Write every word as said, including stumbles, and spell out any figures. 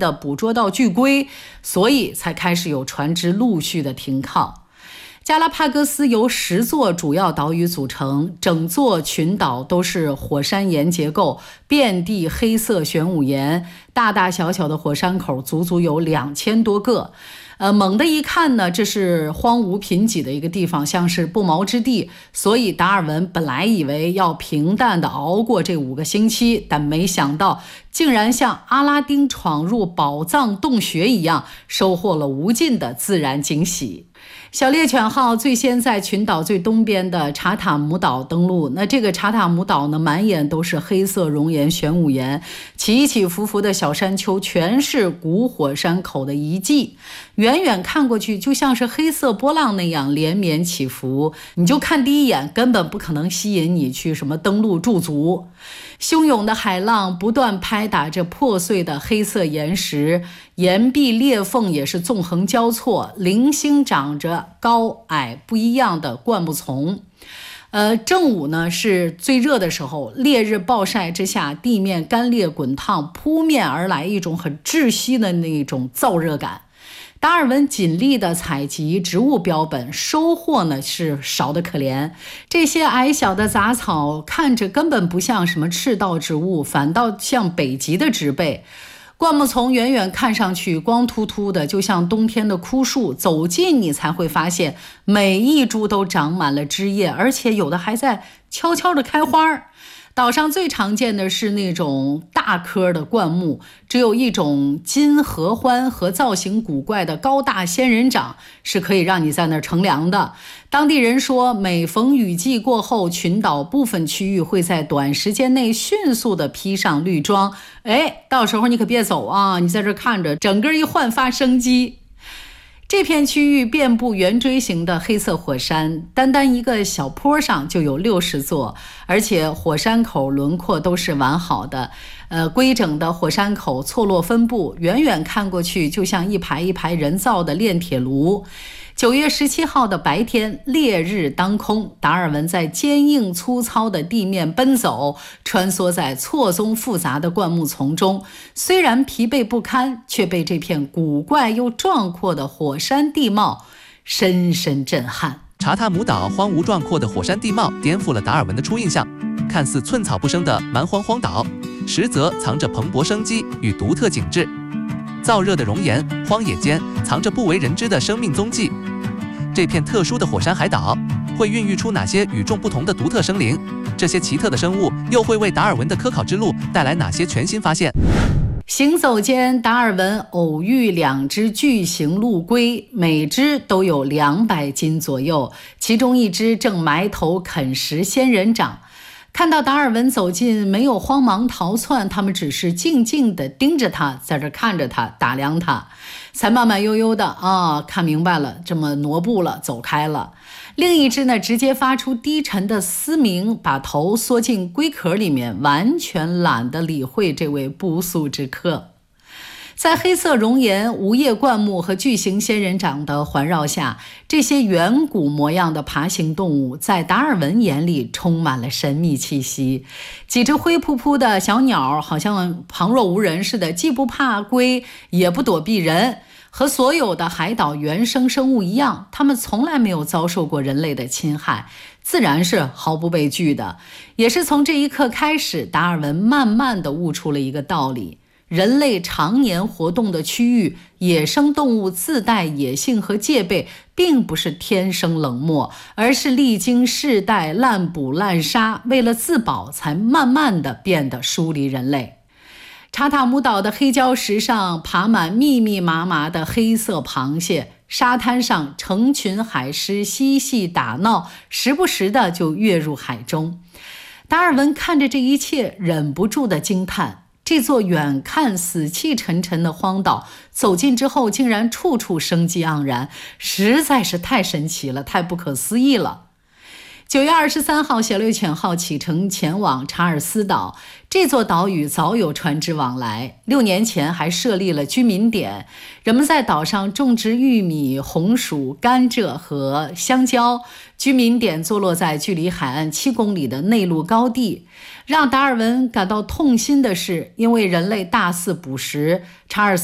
地捕捉到巨龟，所以才开始有船只陆续的停靠。加拉帕戈斯由十座主要岛屿组成，整座群岛都是火山岩结构，遍地黑色玄武岩，大大小小的火山口足足有两千多个。呃，猛地一看呢，这是荒芜贫瘠的一个地方，像是不毛之地，所以达尔文本来以为要平淡地熬过这五个星期，但没想到竟然像阿拉丁闯入宝藏洞穴一样，收获了无尽的自然惊喜。小猎犬号最先在群岛最东边的查塔姆岛登陆，那这个查塔姆岛呢，满眼都是黑色熔岩玄武岩，起起伏伏的小山丘全是古火山口的遗迹，远远看过去就像是黑色波浪那样连绵起伏，你就看第一眼根本不可能吸引你去什么登陆驻足。汹涌的海浪不断拍打着破碎的黑色岩石，岩壁裂缝也是纵横交错，零星长着高矮不一样的灌木丛。呃，正午呢是最热的时候，烈日暴晒之下，地面干裂滚烫，扑面而来一种很窒息的那种燥热感。达尔文尽力的采集植物标本，收获呢是少得可怜。这些矮小的杂草看着根本不像什么赤道植物，反倒像北极的植被。灌木丛远远看上去光秃秃的，就像冬天的枯树，走近你才会发现每一株都长满了枝叶，而且有的还在悄悄地开花。岛上最常见的是那种大棵的灌木，只有一种金合欢和造型古怪的高大仙人掌是可以让你在那儿乘凉的。当地人说，每逢雨季过后，群岛部分区域会在短时间内迅速的披上绿装。哎，到时候你可别走啊，你在这看着，整个一焕发生机。这片区域遍布圆锥形的黑色火山，单单一个小坡上就有六十座，而且火山口轮廓都是完好的，呃，规整的火山口错落分布，远远看过去就像一排一排人造的炼铁炉。九月十七号的白天，烈日当空，达尔文在坚硬粗糙的地面奔走，穿梭在错综复杂的灌木丛中，虽然疲惫不堪，却被这片古怪又壮阔的火山地貌深深震撼。 查塔姆岛荒芜壮阔的火山地貌颠覆了达尔文的初印象，看似寸草不生的蛮荒荒岛，实则藏着蓬勃生机与独特景致。燥热的熔岩，荒野间藏着不为人知的生命踪迹。这片特殊的火山海岛会孕育出哪些与众不同的独特生灵？这些奇特的生物又会为达尔文的科考之路带来哪些全新发现？ 行走间，达尔文偶遇两只巨型陆龟，每只都有两百斤左右，其中一只正埋头啃食仙人掌。看到达尔文走近，没有慌忙逃窜，他们只是静静地盯着他，在这看着他，打量他，才慢慢悠悠的啊，看明白了，这么挪步了，走开了。另一只呢，直接发出低沉的嘶鸣，把头缩进龟壳里面，完全懒得理会这位不速之客。在黑色熔岩、无叶灌木和巨型仙人掌的环绕下，这些远古模样的爬行动物在达尔文眼里充满了神秘气息。几只灰扑扑的小鸟好像旁若无人似的，既不怕龟，也不躲避人。和所有的海岛原生生物一样，它们从来没有遭受过人类的侵害，自然是毫不畏惧的。也是从这一刻开始，达尔文慢慢地悟出了一个道理：人类常年活动的区域，野生动物自带野性和戒备，并不是天生冷漠，而是历经世代滥捕滥杀，为了自保才慢慢地变得疏离人类。查塔姆岛的黑礁石上爬满密密麻麻的黑色螃蟹，沙滩上成群海狮嬉戏打闹，时不时的就跃入海中。达尔文看着这一切，忍不住的惊叹，这座远看死气沉沉的荒岛，走近之后竟然处处生机盎然，实在是太神奇了，太不可思议了。九月二十三号，小猎犬号启程前往查尔斯岛。这座岛屿早有船只往来，六年前还设立了居民点，人们在岛上种植玉米、红薯、甘蔗和香蕉。居民点坐落在距离海岸七公里的内陆高地。让达尔文感到痛心的是，因为人类大肆捕食，查尔斯